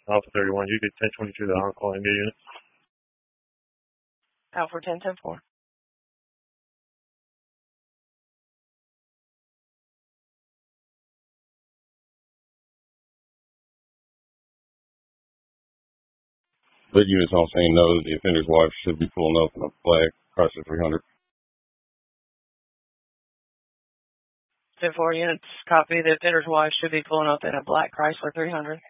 Alpha 31, you get 1022 the on-call India unit. Alpha 10-10-4. Big units on scene knows the offender's wife should be pulling up in a black Chrysler 300. 10-4 units, copy. The offender's wife should be pulling up in a black Chrysler 300.